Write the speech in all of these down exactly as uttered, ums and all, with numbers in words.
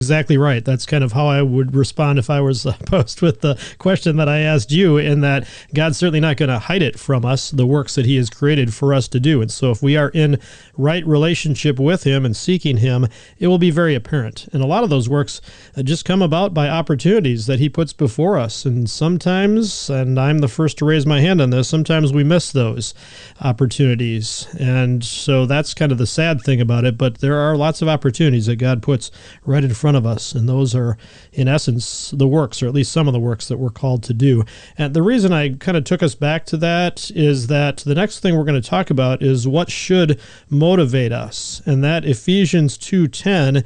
Exactly right. That's kind of how I would respond if I was uh, posed with the question that I asked you, in that God's certainly not going to hide it from us, the works that he has created for us to do. And so if we are in right relationship with him and seeking him, it will be very apparent. And a lot of those works uh, just come about by opportunities that he puts before us. And sometimes, and I'm the first to raise my hand on this, sometimes we miss those opportunities. And so that's kind of the sad thing about it. But there are lots of opportunities that God puts right in front of us, and those are, in essence, the works, or at least some of the works that we're called to do. And the reason I kind of took us back to that is that the next thing we're going to talk about is what should motivate us, and that Ephesians two ten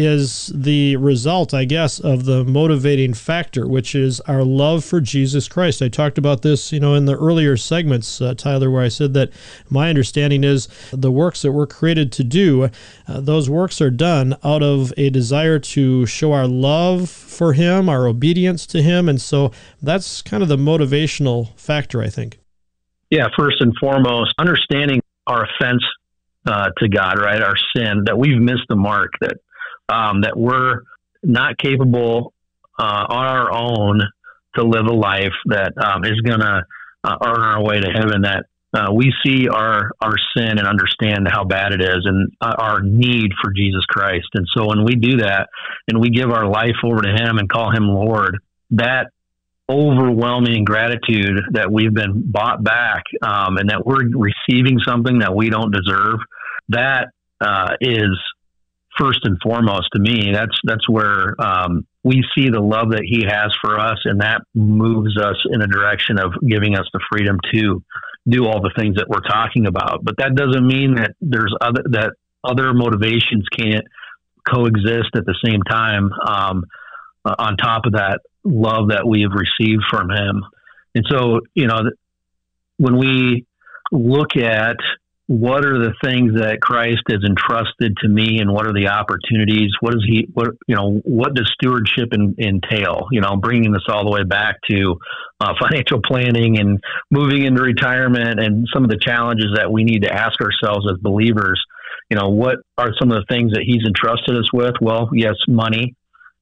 is the result, I guess, of the motivating factor, which is our love for Jesus Christ. I talked about this, you know, in the earlier segments, uh, Tyler, where I said that my understanding is the works that we're created to do, uh, those works are done out of a desire to show our love for him, our obedience to him. And so that's kind of the motivational factor, I think. Yeah, first and foremost, understanding our offense uh, to God, right? Our sin, that we've missed the mark, that um, that we're not capable uh, on our own to live a life that um, is going to uh, earn our way to heaven, that Uh, we see our, our sin and understand how bad it is, and uh, our need for Jesus Christ. And so when we do that and we give our life over to him and call him Lord, that overwhelming gratitude that we've been bought back, um, and that we're receiving something that we don't deserve, that uh, is first and foremost to me. That's, that's where um, we see the love that he has for us, and that moves us in a direction of giving us the freedom to do all the things that we're talking about. But that doesn't mean that there's other, that other motivations can't coexist at the same time, um, uh, on top of that love that we have received from him. And so, you know, when we look at what are the things that Christ has entrusted to me, and what are the opportunities, what does he, what, you know, what does stewardship in, entail? You know, bringing this all the way back to uh, financial planning and moving into retirement, and some of the challenges that we need to ask ourselves as believers. You know, what are some of the things that he's entrusted us with? Well, yes, money,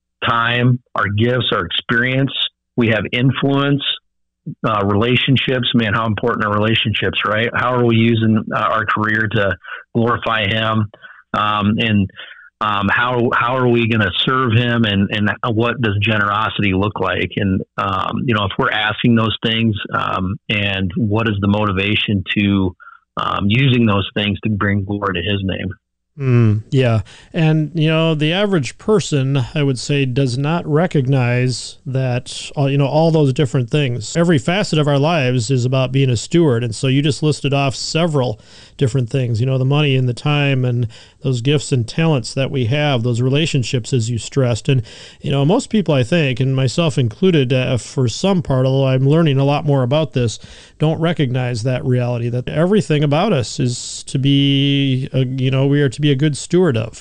time, our gifts, our experience. We have influence. Uh, relationships, man, how important are relationships, right? How are we using uh, our career to glorify him? Um, and um, how how are we going to serve him? And, and what does generosity look like? And, um, you know, if we're asking those things, um, and what is the motivation to um, using those things to bring glory to his name? Mm, yeah. And, you know, the average person, I would say, does not recognize that, all, you know, all those different things. Every facet of our lives is about being a steward. And so you just listed off several different things, you know, the money and the time and those gifts and talents that we have, those relationships, as you stressed. And, you know, most people, I think, and myself included, uh, for some part, although I'm learning a lot more about this, don't recognize that reality, that everything about us is to be, a, you know, we are to be a good steward of.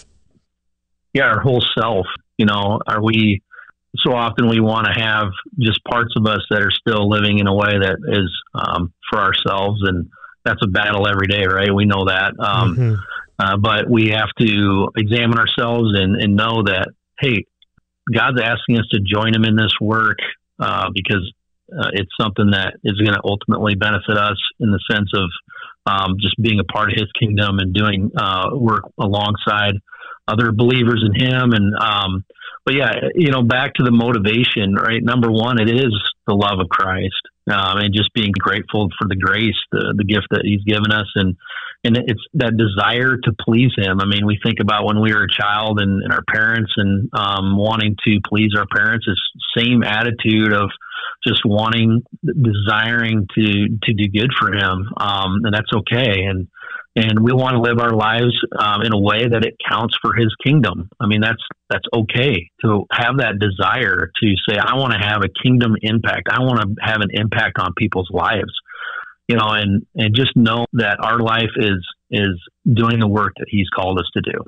Yeah, our whole self. You know, are we, so often we want to have just parts of us that are still living in a way that is um, for ourselves, and that's a battle every day, right? We know that. Um, mm-hmm. uh, but we have to examine ourselves and, and know that, hey, God's asking us to join him in this work uh, because uh, it's something that is going to ultimately benefit us in the sense of Um, just being a part of his kingdom and doing uh, work alongside other believers in him. And, um, but yeah, you know, back to the motivation, right? Number one, it is the love of Christ, um, and just being grateful for the grace, the, the gift that he's given us. And, and it's that desire to please him. I mean, we think about when we were a child and, and our parents and um, wanting to please our parents, is same attitude of just wanting, desiring to, to do good for him. Um, and that's okay. And, and we want to live our lives um, in a way that it counts for his kingdom. I mean, that's, that's okay to have that desire to say, I want to have a kingdom impact. I want to have an impact on people's lives, you know, and, and just know that our life is, is doing the work that he's called us to do.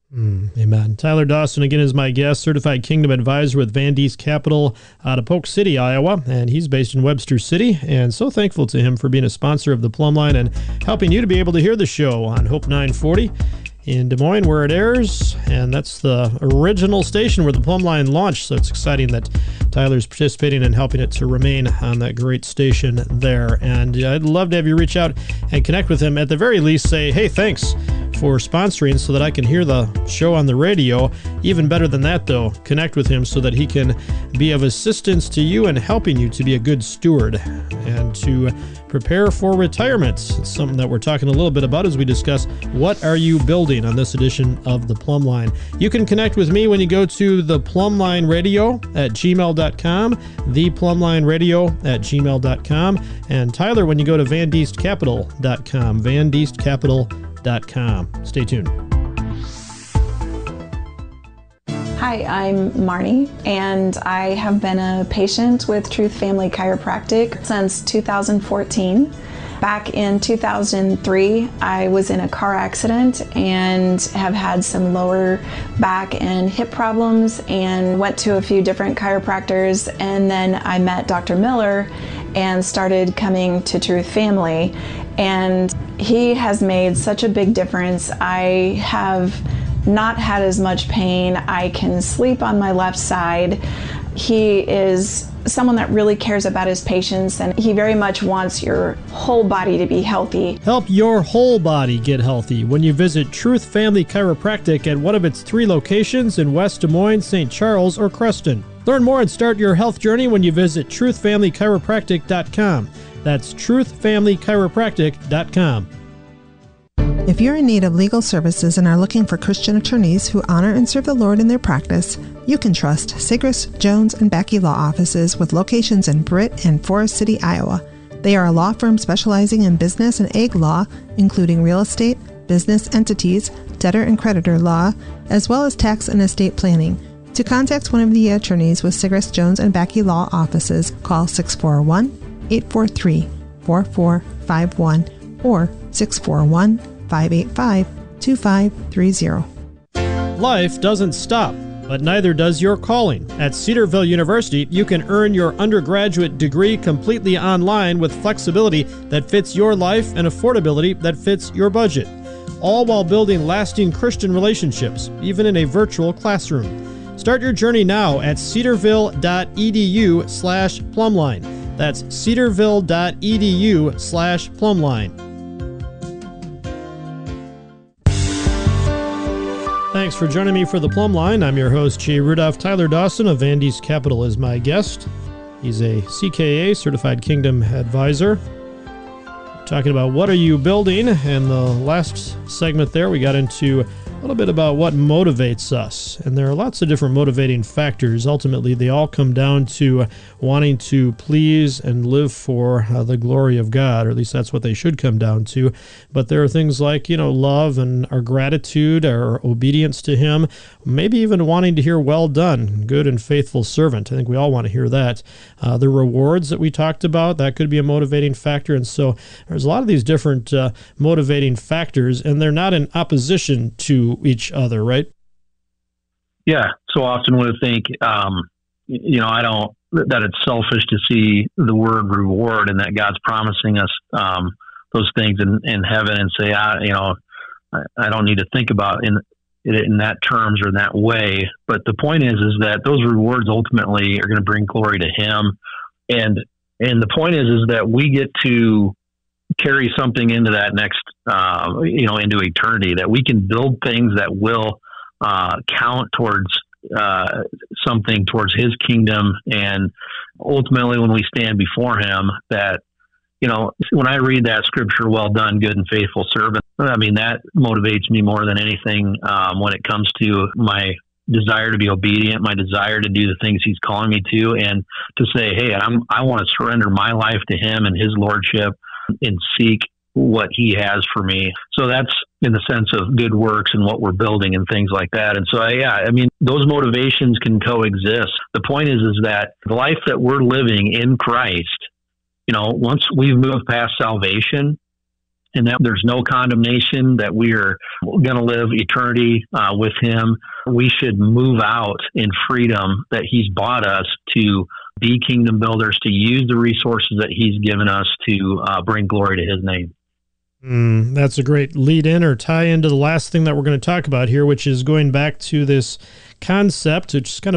Mm, amen. Tyler Dawson, again, is my guest, certified kingdom advisor with Van Dees Capital out of Polk City, Iowa, and he's based in Webster City, and so thankful to him for being a sponsor of the Plumb Line and helping you to be able to hear the show on Hope nine forty. in Des Moines where it airs, and that's the original station where the Plumb Line launched, so it's exciting that Tyler's participating and helping it to remain on that great station there. And I'd love to have you reach out and connect with him. At the very least, say, hey, thanks for sponsoring so that I can hear the show on the radio. Even better than that, though, connect with him so that he can be of assistance to you and helping you to be a good steward and to prepare for retirement. It's something that we're talking a little bit about as we discuss what are you building on this edition of the Plumb Line. You can connect with me when you go to the Plumb Line Radio at gmail dot com, the Plumb Line Radio at gmail dot com, and Tyler when you go to van diest capital dot com, van diest capital dot com. Stay tuned. Hi, I'm Marnie, and I have been a patient with Truth Family Chiropractic since two thousand fourteen. Back in two thousand three, I was in a car accident and have had some lower back and hip problems and went to a few different chiropractors, and then I met Doctor Miller and started coming to Truth Family, and he has made such a big difference. I have not had as much pain. I can sleep on my left side. He is someone that really cares about his patients, and he very much wants your whole body to be healthy. Help your whole body get healthy when you visit Truth Family Chiropractic at one of its three locations in West Des Moines, Saint Charles, or Creston. Learn more and start your health journey when you visit truth family chiropractic dot com. That's truth family chiropractic dot com. If you're in need of legal services and are looking for Christian attorneys who honor and serve the Lord in their practice, you can trust Sigrist, Jones, and Backey Law Offices with locations in Britt and Forest City, Iowa. They are a law firm specializing in business and ag law, including real estate, business entities, debtor and creditor law, as well as tax and estate planning. To contact one of the attorneys with Sigrist, Jones, and Backey Law Offices, call six four one, eight four three, four four five one or six four one, five eight five, two five three zero. Life doesn't stop, but neither does your calling. At Cedarville University, you can earn your undergraduate degree completely online with flexibility that fits your life and affordability that fits your budget, all while building lasting Christian relationships, even in a virtual classroom. Start your journey now at cedarville dot e d u slash plumline. That's cedarville dot e d u slash plumline. Thanks for joining me for the Plumb Line. I'm your host, Jay Rudolph. Tyler Dawson of Van Diest Capital is my guest. He's a C K A, Certified Kingdom Advisor. We're talking about what are you building, and the last segment there we got into a little bit about what motivates us. And there are lots of different motivating factors. Ultimately, they all come down to wanting to please and live for uh, the glory of God, or at least that's what they should come down to. But there are things like, you know, love and our gratitude, our obedience to Him, maybe even wanting to hear, well done, good and faithful servant. I think we all want to hear that. Uh, the rewards that we talked about, that could be a motivating factor. And so there's a lot of these different uh, motivating factors, and they're not in opposition to each other, right? Yeah. So often we think, um, you know, I don't, that it's selfish to see the word reward and that God's promising us um, those things in, in heaven and say, I, you know, I, I don't need to think about in in that terms or in that way. But the point is, is that those rewards ultimately are going to bring glory to Him. And, and the point is, is that we get to carry something into that next, uh, you know, into eternity, that we can build things that will uh, count towards uh, something towards His kingdom. And ultimately, when we stand before Him, that, you know, when I read that scripture, well done, good and faithful servant, I mean, that motivates me more than anything um, when it comes to my desire to be obedient, my desire to do the things He's calling me to, and to say, hey, I'm, I want to surrender my life to Him and His lordship and seek what He has for me. So that's in the sense of good works and what we're building and things like that. And so, yeah, I mean, those motivations can coexist. The point is, is that the life that we're living in Christ, you know, once we've moved past salvation and that there's no condemnation, that we're going to live eternity uh, with Him, we should move out in freedom that He's bought us to be kingdom builders, to use the resources that He's given us to uh, bring glory to His name. Mm, that's a great lead in or tie into the last thing that we're going to talk about here, which is going back to this concept, which is kind of